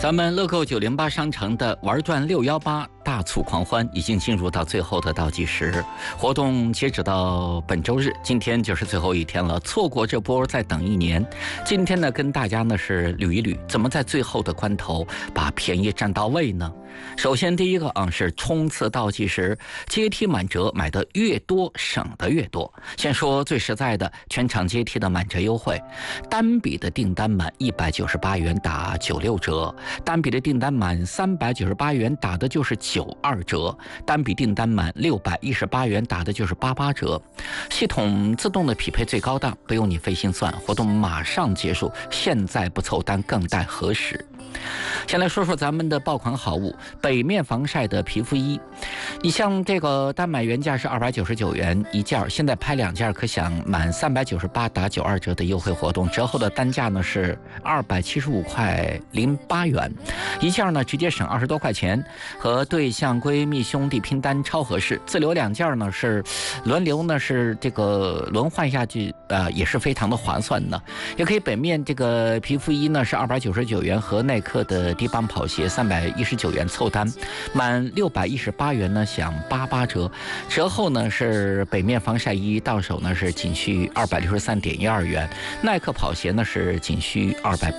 咱们乐购908商城的玩转618大促狂欢已经进入到最后的倒计时，活动截止到本周日，今天就是最后一天了。错过这波再等一年。今天呢，跟大家呢是捋一捋，怎么在最后的关头把便宜占到位呢？首先第一个是冲刺倒计时，阶梯满折，买的越多省的越多。先说最实在的，全场阶梯的满折优惠，单笔的订单满198元打96折，单笔的订单满398元打的就是92折，单笔订单满618元打的就是88折。系统自动的匹配最高档，不用你费心算，活动马上结束，现在不凑单更待何时？先来说说咱们的爆款好物，北面防晒的皮肤衣。你像这个单买原价是299元一件，现在拍2件可享满398打92折的优惠活动，折后的单价呢是275块08元，一件呢直接省20多块钱，和对象闺蜜兄弟拼单超合适。自留2件呢是轮流呢是这个轮换下去，也是非常的划算的。也可以北面这个皮肤衣呢是299元和耐克的低帮跑鞋319元凑单，满618元呢享88折，折后呢是北面防晒衣到手呢是仅需263.12元，耐克跑鞋呢是仅需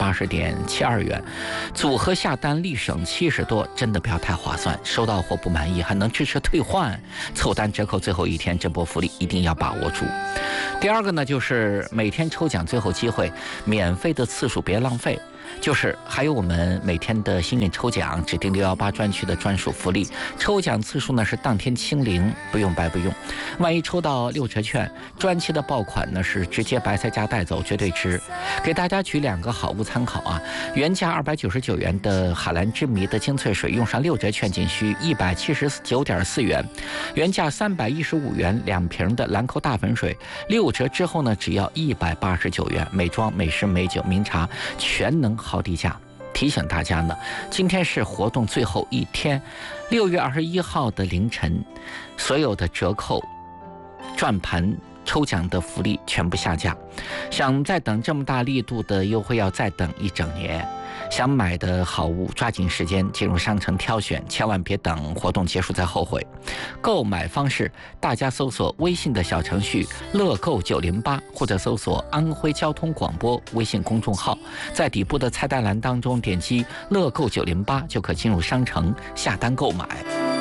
280.72元，组合下单立省70多，真的不要太划算。收到货不满意还能支持退换，凑单折扣最后一天，这波福利一定要把握住。第二个呢就是每天抽奖最后机会，免费的次数别浪费。就是还有我们每天的幸运抽奖，指定618专区的专属福利，抽奖次数呢是当天清零，不用白不用。万一抽到6折券，专区的爆款呢是直接白菜价带走，绝对值。给大家举2个好物参考啊，原价299元的海蓝之谜的精粹水，用上6折券仅需179.4元，原价315元2瓶的兰蔻大粉水，6折之后呢只要189元，美妆、美食、美酒、名茶全能好低价。提醒大家呢，今天是活动最后一天，6月21号的凌晨，所有的折扣、转盘、抽奖的福利全部下架。想再等这么大力度的优惠，要再等1整年。想买的好物，抓紧时间进入商城挑选，千万别等活动结束再后悔。购买方式，大家搜索微信的小程序乐购908，或者搜索安徽交通广播微信公众号，在底部的菜单栏当中点击乐购908，就可进入商城下单购买。